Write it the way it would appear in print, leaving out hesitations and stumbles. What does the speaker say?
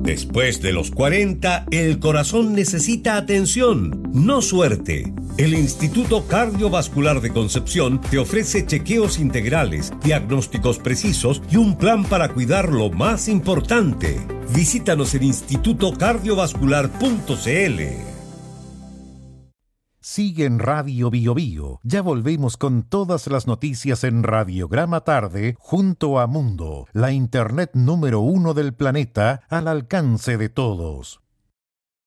Después de los 40, el corazón necesita atención, no suerte. El Instituto Cardiovascular de Concepción te ofrece chequeos integrales, diagnósticos precisos y un plan para cuidar lo más importante. Visítanos en institutocardiovascular.cl. Sigue en Radio Bio Bio. Ya volvemos con todas las noticias en Radiograma Tarde junto a Mundo, la internet número 1 del planeta al alcance de todos.